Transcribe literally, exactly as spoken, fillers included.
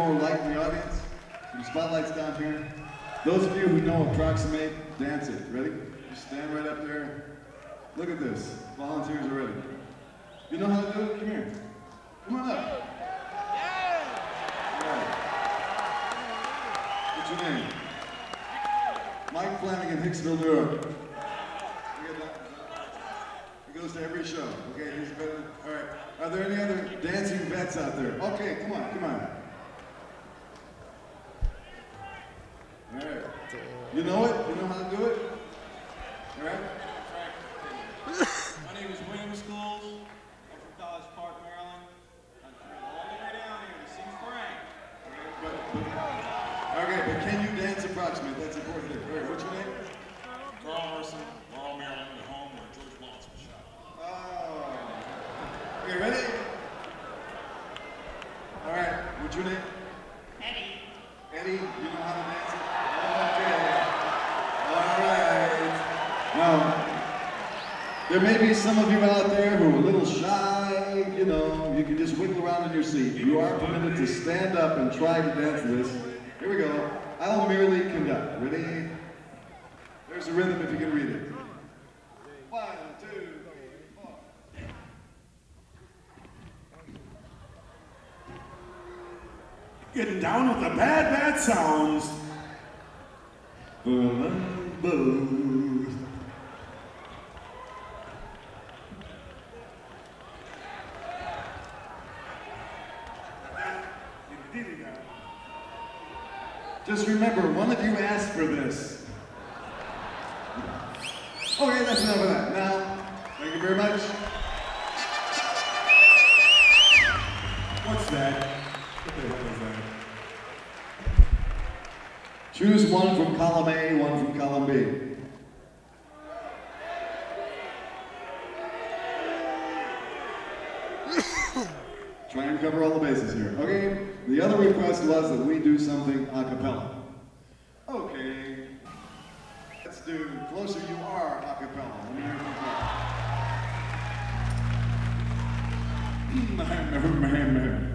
more light in the audience. Some spotlights down here. Those of you who know Approximate, dance it. Ready? Just stand right up there. Look at this. Volunteers are ready. You know how to do it? Come here. Come on up. Yeah. What's your name? Mike Flanagan, Hicksville, New York. He goes to every show. Okay, he's better. All right. Are there any other dancing vets out there? Okay, come on, come on. All right. You know it? You know how to do it? All right. My name is William Schools. I'm from College Park, Maryland. I'm all the way down here to see Frank. But, but, okay, but can you dance Approximate? That's important. All right, what's your name? Carl Merson, Laurel, Maryland, the home where George Wallace was shot. Oh. Okay, ready? All right, what's your name? Eddie. Eddie, you know how to dance it? Okay. All right. Now, there may be some of you out there who are a little shy, you know, you can just wiggle around in your seat. You are permitted to stand up and try to dance this. Here we go. I'll merely conduct. Ready? There's a rhythm if you can read it. One, two, three, four. Getting down with the bad, bad sounds. Just remember, one of you asked for this. Okay, that's enough of that. Now, thank you very much. What's that? What the hell is that? Choose one from column A, one from column B. Try and cover all the bases here. Okay, the other request was that we do something a cappella. Okay, let's do Closer You Are a cappella. Let me hear it from you.